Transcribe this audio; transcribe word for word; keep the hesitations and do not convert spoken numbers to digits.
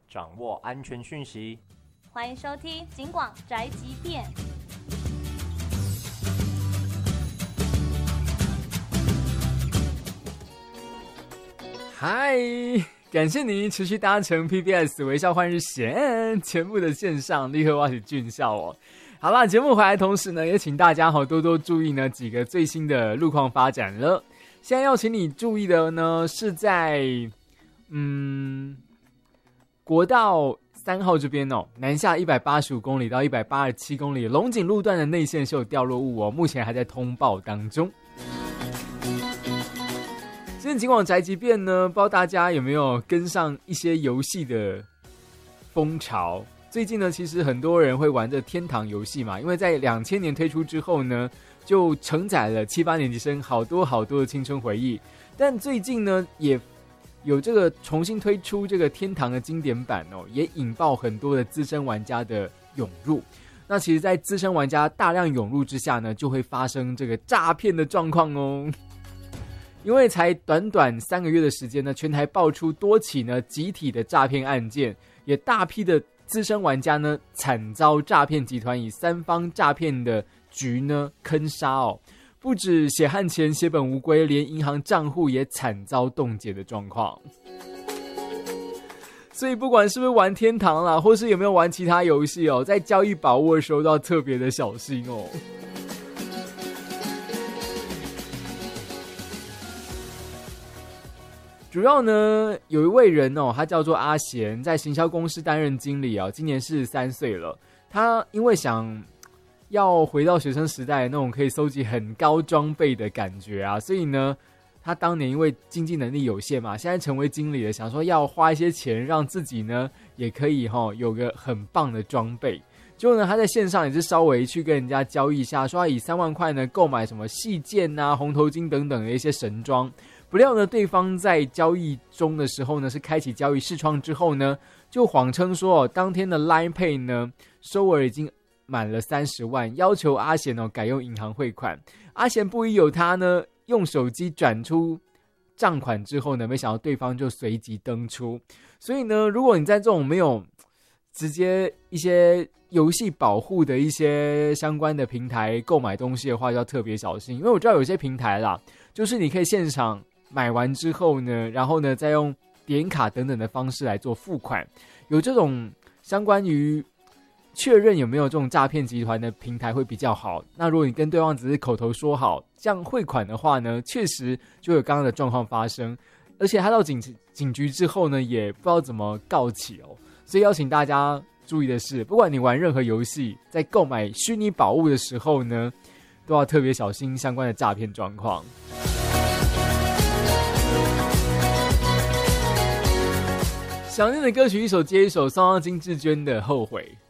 掌握安全讯息。 欢迎收听警广宅急便。 嗨，感谢您持续搭乘 P B S 微笑换日线节目的线上立刻挖起俊笑哦。好啦，节目回来同时呢，也请大家好多多注意呢几个最新的路况发展了。现在要请你注意的呢，是在嗯国道三号这边哦，南下一百八十五公里到一百八十七公里，龙井路段的内线是有掉落物哦，目前还在通报当中。今天警广宅急便呢，不知道大家有没有跟上一些游戏的风潮？最近呢，其实很多人会玩这天堂游戏嘛，因为在两千年推出之后呢，就承载了七八年级生好多好多的青春回忆。但最近呢，也有这个重新推出这个天堂的经典版哦，也引爆很多的资深玩家的涌入。那其实，在资深玩家大量涌入之下呢，就会发生这个诈骗的状况哦。因为才短短三个月的时间呢，全台爆出多起呢集体的诈骗案件，也大批的资深玩家呢惨遭诈骗集团以三方诈骗的局呢坑杀哦，不止血汗钱血本无归，连银行账户也惨遭冻结的状况。所以不管是不是玩天堂啦，或是有没有玩其他游戏哦，在交易宝物的时候都要特别的小心哦。主要呢，有一位人哦，他叫做阿贤，在行销公司担任经理啊，今年四十三岁了。他因为想要回到学生时代那种可以收集很高装备的感觉啊，所以呢，他当年因为经济能力有限嘛，现在成为经理了，想说要花一些钱让自己呢也可以哈、哦、有个很棒的装备。结果呢，他在线上也是稍微去跟人家交易一下，说他以三万块呢购买什么细剑啊、红头巾等等的一些神装。不料呢，对方在交易中的时候呢，是开启交易视窗之后呢，就谎称说哦，当天的 Line Pay 呢收额已经满了三十万，要求阿贤哦改用银行汇款。阿贤不疑有他呢，用手机转出账款之后呢，没想到对方就随即登出。所以呢，如果你在这种没有直接一些游戏保护的一些相关的平台购买东西的话，就要特别小心，因为我知道有些平台啦，就是你可以现场买完之后呢，然后呢再用点卡等等的方式来做付款，有这种相关于确认有没有这种诈骗集团的平台会比较好。那如果你跟对方只是口头说好这样汇款的话呢，确实就有刚刚的状况发生，而且他到警警局之后呢，也不知道怎么告起哦。所以邀请大家注意的是，不管你玩任何游戏，在购买虚拟宝物的时候呢，都要特别小心相关的诈骗状况。想念的歌曲一首接一首，送上金志娟的《后悔》。